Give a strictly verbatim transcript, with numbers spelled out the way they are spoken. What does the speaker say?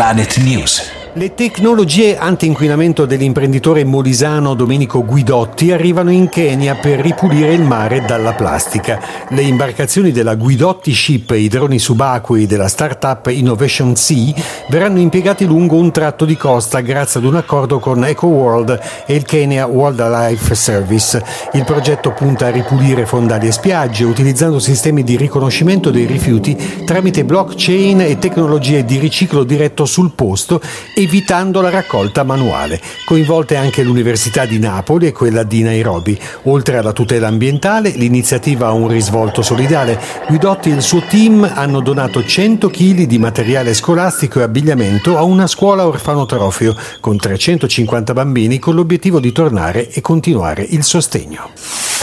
Planet News. Le tecnologie anti-inquinamento dell'imprenditore molisano Domenico Guidotti arrivano in Kenya per ripulire il mare dalla plastica. Le imbarcazioni della Guidotti Ship e i droni subacquei della startup Innovation Sea verranno impiegati lungo un tratto di costa grazie ad un accordo con EcoWorld e il Kenya Wildlife Service. Il progetto punta a ripulire fondali e spiagge utilizzando sistemi di riconoscimento dei rifiuti tramite blockchain e tecnologie di riciclo diretto sul posto, evitando la raccolta manuale. Coinvolte anche l'Università di Napoli e quella di Nairobi. Oltre alla tutela ambientale, l'iniziativa ha un risvolto solidale. Guidotti e il suo team hanno donato cento chili di materiale scolastico e abbigliamento a una scuola orfanotrofio con trecentocinquanta bambini, con l'obiettivo di tornare e continuare il sostegno.